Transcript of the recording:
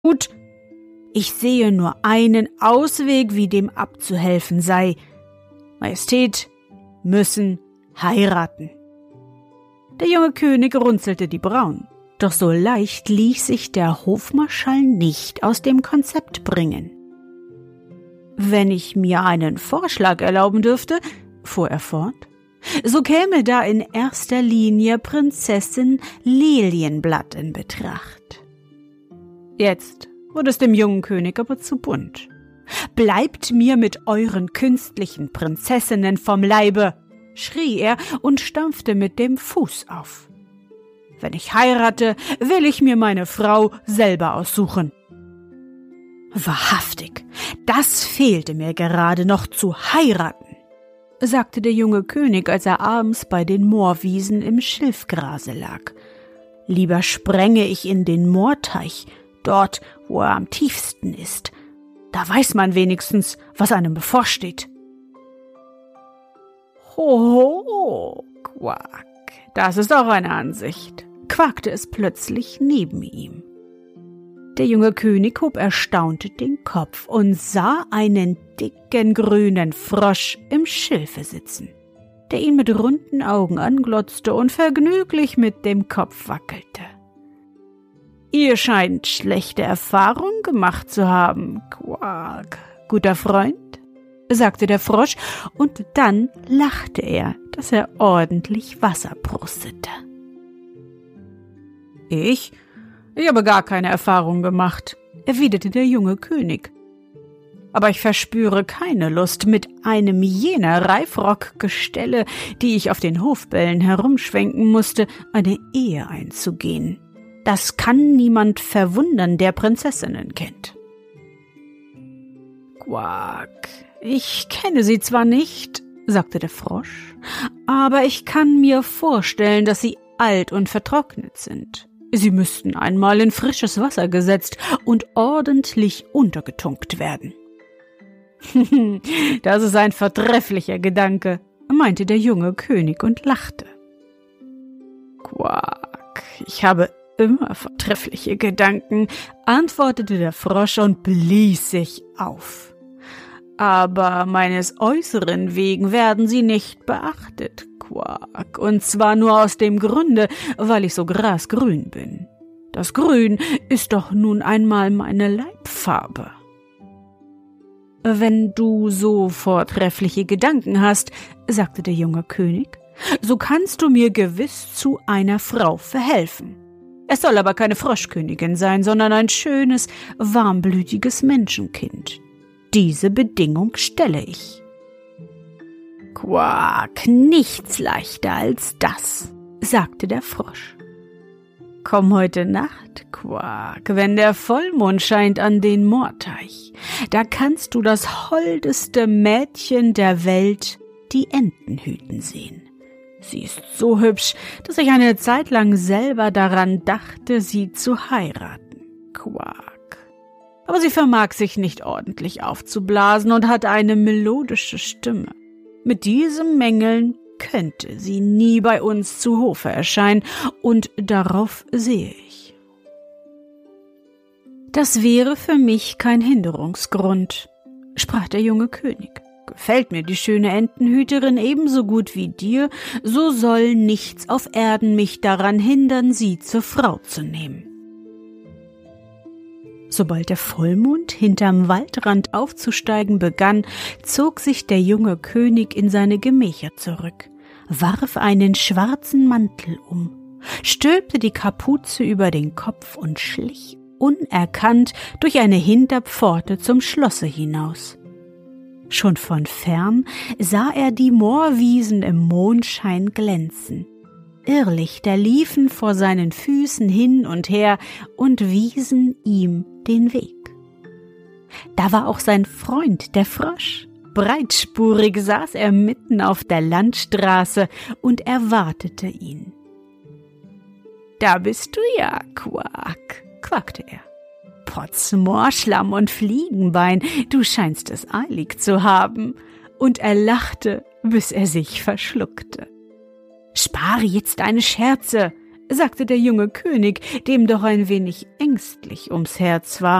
Gut, ich sehe nur einen Ausweg, wie dem abzuhelfen sei. Majestät müssen heiraten. Der junge König runzelte die Brauen, doch so leicht ließ sich der Hofmarschall nicht aus dem Konzept bringen. »Wenn ich mir einen Vorschlag erlauben dürfte«, fuhr er fort, »so käme da in erster Linie Prinzessin Lilienblatt in Betracht.« Jetzt wurde es dem jungen König aber zu bunt. »Bleibt mir mit euren künstlichen Prinzessinnen vom Leibe«, schrie er und stampfte mit dem Fuß auf. »Wenn ich heirate, will ich mir meine Frau selber aussuchen.« »Wahrhaftig, das fehlte mir gerade noch zu heiraten«, sagte der junge König, als er abends bei den Moorwiesen im Schilfgrase lag. »Lieber sprenge ich in den Moorteich, dort, wo er am tiefsten ist. Da weiß man wenigstens, was einem bevorsteht.« »Hoho, Quack, das ist auch eine Ansicht«, quakte es plötzlich neben ihm. Der junge König hob erstaunt den Kopf und sah einen dicken grünen Frosch im Schilfe sitzen, der ihn mit runden Augen anglotzte und vergnüglich mit dem Kopf wackelte. »Ihr scheint schlechte Erfahrungen gemacht zu haben, Quack, guter Freund«, sagte der Frosch, und dann lachte er, dass er ordentlich Wasser prustete. Ich habe gar keine Erfahrung gemacht«, erwiderte der junge König. »Aber ich verspüre keine Lust, mit einem jener Reifrockgestelle, die ich auf den Hofbällen herumschwenken musste, eine Ehe einzugehen. Das kann niemand verwundern, der Prinzessinnen kennt.« »Quack, ich kenne sie zwar nicht«, sagte der Frosch, »aber ich kann mir vorstellen, dass sie alt und vertrocknet sind. Sie müssten einmal in frisches Wasser gesetzt und ordentlich untergetunkt werden.« »Das ist ein vortrefflicher Gedanke«, meinte der junge König und lachte. »Quack, ich habe immer vortreffliche Gedanken«, antwortete der Frosch und blies sich auf. »Aber meines Äußeren wegen werden sie nicht beachtet, Quack, und zwar nur aus dem Grunde, weil ich so grasgrün bin. Das Grün ist doch nun einmal meine Leibfarbe.« »Wenn du so vortreffliche Gedanken hast«, sagte der junge König, »so kannst du mir gewiss zu einer Frau verhelfen. Es soll aber keine Froschkönigin sein, sondern ein schönes, warmblütiges Menschenkind. Diese Bedingung stelle ich.« »Quack, nichts leichter als das«, sagte der Frosch. »Komm heute Nacht, Quack, wenn der Vollmond scheint an den Moorteich. Da kannst du das holdeste Mädchen der Welt, die Enten hüten, sehen. Sie ist so hübsch, dass ich eine Zeit lang selber daran dachte, sie zu heiraten, Quack. Aber sie vermag sich nicht ordentlich aufzublasen und hat eine melodische Stimme. Mit diesem Mängeln könnte sie nie bei uns zu Hofe erscheinen, und darauf sehe ich.« »Das wäre für mich kein Hinderungsgrund«, sprach der junge König. »Gefällt mir die schöne Entenhüterin ebenso gut wie dir, so soll nichts auf Erden mich daran hindern, sie zur Frau zu nehmen.« Sobald der Vollmond hinterm Waldrand aufzusteigen begann, zog sich der junge König in seine Gemächer zurück, warf einen schwarzen Mantel um, stülpte die Kapuze über den Kopf und schlich unerkannt durch eine Hinterpforte zum Schlosse hinaus. Schon von fern sah er die Moorwiesen im Mondschein glänzen. Irrlichter liefen vor seinen Füßen hin und her und wiesen ihm den Weg. Da war auch sein Freund, der Frosch. Breitspurig saß er mitten auf der Landstraße und erwartete ihn. »Da bist du ja, Quack«, quakte er. »Potz Moorschlamm und Fliegenbein, du scheinst es eilig zu haben.« Und er lachte, bis er sich verschluckte. »Spare jetzt deine Scherze«, sagte der junge König, dem doch ein wenig ängstlich ums Herz war.